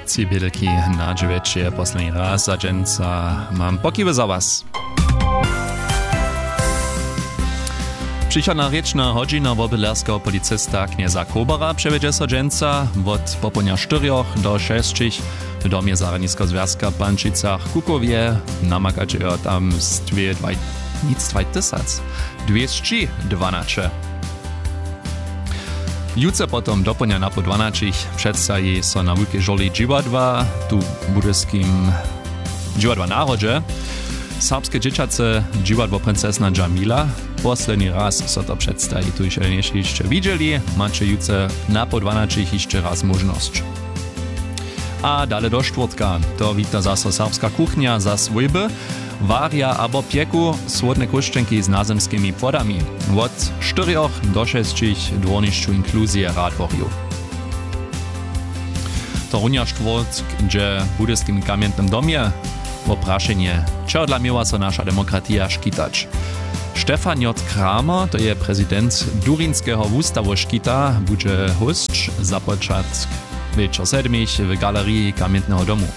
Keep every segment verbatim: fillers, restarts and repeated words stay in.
Ci biedelki na dziewięcie poslední raz, a dżęca mam pokiwy za was. Przychodna rečna hodźina wobylerskiego policista knieza Kobara przewiedzie so dżęca od popołudnia czterech do sześciu w domie Zaradnickiego Związka w Pančicach Kukowie. Namakacie tam z dwie, dwa, nic dwa tysac, dwieście dwanaście. Jutro potom doplňa na po dvanastich představí so na Veľkej žoli dživadva, tu v budyskim dživadva národže. Serbske džičace dživadvo Princesna Džamila. Posledný raz so to představí, tu ešte ešte videli, máte jutro na po dvanastich ešte raz možnosť. A dále do štvrtka, to víta zase serbska kuchnia za svojby, varia abo pieku słodne kuščenky s názemskými podami. Od czterech do sześciu dvornišću inkluzije radvorju. To runja štvrtk, gdzie w budyskim kamiennym domie oprašenie, čo dla miała so nasza demokratia škitać. Stefan J. Kramer, to je prezydent Durinského ústavu škita, bude host započat večer sedmich w galerii kamiennego domu.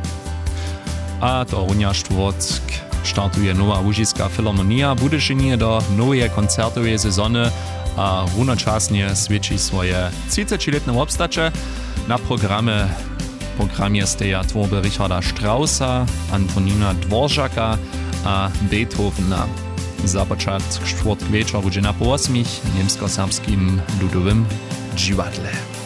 A to runja štvrtk startuje nowa łužiska filharmonia, bude šinie do nowej koncertowej sezony a runočasnie svědčí svoje třicetiletné obstače. Na programie programie steja tvorby Richarda Straussa, Antonina Dvořáka a Beethovena. Započat štvrtk večer bude na po osmich niemsko-serbskim ludowym dživadle.